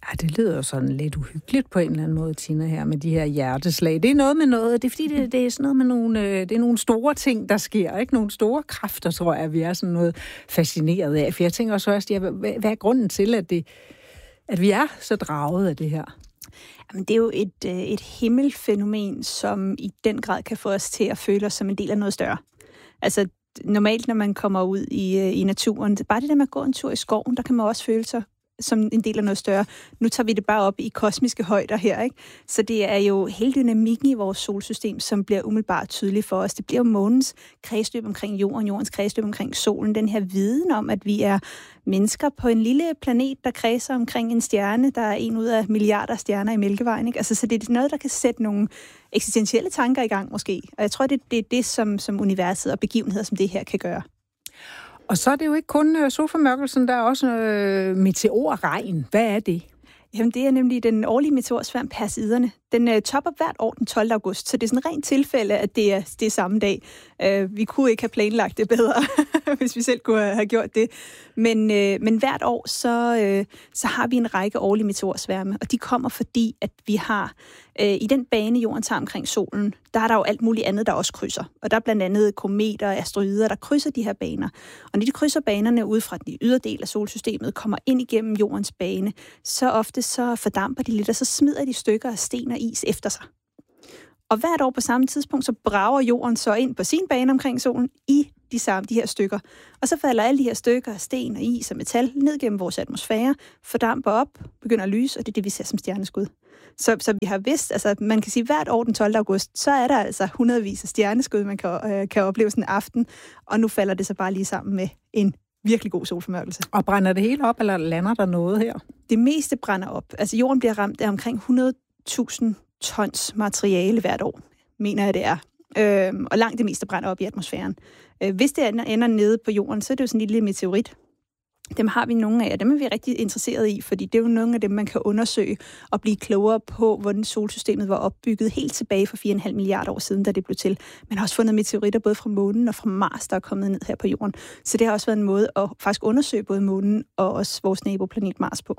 Ja, det lyder jo sådan lidt uhyggeligt på en eller anden måde, Tina, her med de her hjerteslag. Det er noget med noget, det er fordi, det er sådan noget med nogle, det er nogle store ting, der sker, ikke? Nogle store kræfter, tror jeg, vi er sådan noget fascineret af. For jeg tænker også først, hvad er grunden til, at vi er så draget af det her? Jamen, det er jo et himmelfænomen, som i den grad kan få os til at føle os som en del af noget større. Altså, normalt, når man kommer ud i naturen, bare det der med at gå en tur i skoven, der kan man også føle sig som en del af noget større. Nu tager vi det bare op i kosmiske højder her, ikke? Så det er jo hele dynamikken i vores solsystem, som bliver umiddelbart tydelig for os. Det bliver jo månens kredsløb omkring jorden, jordens kredsløb omkring solen. Den her viden om, at vi er mennesker på en lille planet, der kredser omkring en stjerne, der er en ud af milliarder stjerner i Mælkevejen, ikke? Altså, så det er noget, der kan sætte nogle eksistentielle tanker i gang, måske. Og jeg tror, det er det, som universet og begivenheder som det her kan gøre. Og så er det jo ikke kun solformørkelsen, der er også meteorregn. Hvad er det? Jamen, det er nemlig den årlige meteorsværm Perseiderne. Den topper hvert år den 12. august, så det er sådan et rent tilfælde, at det er samme dag. Vi kunne ikke have planlagt det bedre, hvis vi selv kunne have gjort det. Men hvert år, så har vi en række årlige meteorsværme, og de kommer fordi, at vi har i den bane, jorden tager omkring solen, der er der jo alt muligt andet, der også krydser. Og der er blandt andet kometer og asteroider, der krydser de her baner. Og når de krydser banerne ud fra den ydre del af solsystemet, kommer ind igennem jordens bane, så ofte så fordamper de lidt, og så smider de stykker af sten og is efter sig. Og hvert år på samme tidspunkt, så brager jorden så ind på sin bane omkring solen i de her stykker. Og så falder alle de her stykker af sten og is og metal ned gennem vores atmosfære, fordamper op, begynder at lyse, og det er det, vi ser som stjerneskud. Så vi har vidst, altså man kan sige, hvert år den 12. august, så er der altså hundredvis af stjerneskud, man kan opleve sådan en aften, og nu falder det så bare lige sammen med en virkelig god solformørkelse. Og brænder det hele op, eller lander der noget her? Det meste brænder op. Altså jorden bliver ramt af omkring 100.000 tons materiale hvert år, mener jeg det er. Og langt det meste brænder op i atmosfæren. Hvis det ender nede på jorden, så er det jo sådan en lille meteorit. Dem har vi nogle af, og dem er vi rigtig interesserede i, fordi det er jo nogle af dem, man kan undersøge og blive klogere på, hvordan solsystemet var opbygget helt tilbage for 4,5 milliarder år siden, da det blev til. Man har også fundet meteoritter både fra månen og fra Mars, der er kommet ned her på jorden. Så det har også været en måde at faktisk undersøge både månen og også vores naboplanet Mars på.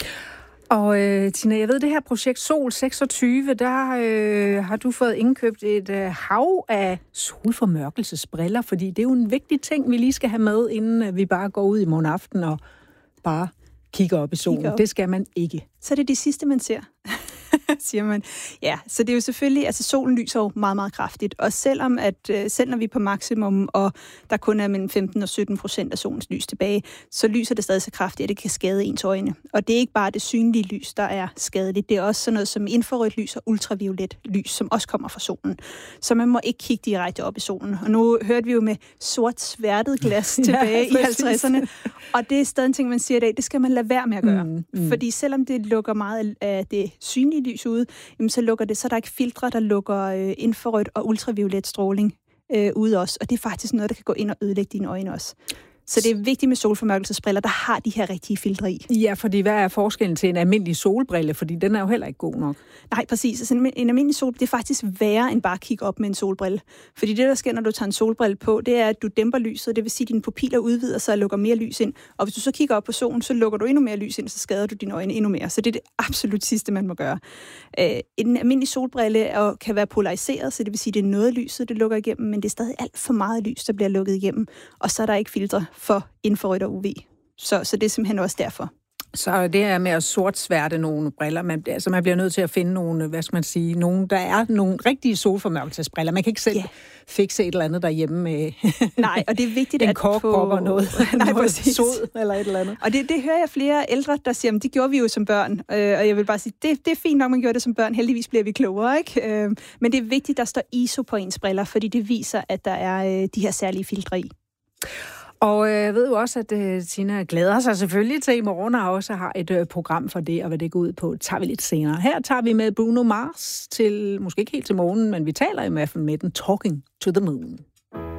Og Tina, jeg ved, det her projekt Sol 26, der har du fået indkøbt et hav af solformørkelsesbriller, fordi det er jo en vigtig ting, vi lige skal have med, inden vi bare går ud i morgen aften og bare kigger op i solen. Det skal man ikke. Så er det de sidste, man ser, siger man. Ja, så det er jo selvfølgelig, altså solen lyser jo meget, meget kraftigt, og selv når vi er på maksimum, og der kun er mellem 15% og 17% af solens lys tilbage, så lyser det stadig så kraftigt, at det kan skade ens øjne. Og det er ikke bare det synlige lys, der er skadeligt, det er også sådan noget som infrarødt lys og ultraviolet lys, som også kommer fra solen. Så man må ikke kigge direkte op i solen. Og nu hørte vi jo med sort sværtet glas tilbage i 50'erne, og det er stadig en ting, man siger i dag, det skal man lade være med at gøre. Fordi selvom det lukker meget af det synlige lys ude, så lukker det, så der er ikke filtre, der lukker infrarødt og ultraviolet stråling ude også. Og det er faktisk noget, der kan gå ind og ødelægge dine øjne også. Så det er vigtigt med solformørkelsesbriller, der har de her rigtige filtre i. Ja, fordi hvad er forskellen til en almindelig solbrille? Fordi den er jo heller ikke god nok. Nej, præcis. Altså, en almindelig sol, det er faktisk værre end bare at kigge op med en solbrille. Fordi det, der sker, når du tager en solbrille på, det er, at du dæmper lyset. Det vil sige, at dine pupiller udvider sig og lukker mere lys ind. Og hvis du så kigger op på solen, så lukker du endnu mere lys ind, og så skader du dine øjne endnu mere. Så det er det absolut sidste, man må gøre. En almindelig solbrille kan være polariseret, så det vil sige, at det er noget lyset, det lukker igennem, men det er stadig alt for meget lys, der bliver lukket igennem. Og så er der ikke filtre for infrarødt og UV. Så det er simpelthen også derfor. Så det er med at sortsværte nogle briller. Man bliver nødt til at finde nogle, der er nogle rigtige solformørkelsesbriller. Man kan ikke selv fikse et eller andet derhjemme med nej, og det er vigtigt en korkpop og noget. Nej, noget sod eller et eller andet. Og det hører jeg flere ældre, der siger, det gjorde vi jo som børn. Og jeg vil bare sige, det er fint nok, man gjorde det som børn. Heldigvis bliver vi klogere, ikke? Men det er vigtigt, der står ISO på ens briller, fordi det viser, at der er de her særlige filtre i. Og jeg ved jo også, at Tina glæder sig selvfølgelig til i morgen, og også har et program for det, og hvad det går ud på, tager vi lidt senere. Her tager vi med Bruno Mars til, måske ikke helt til morgen, men vi taler i hvert fald med den, Talking to the Moon.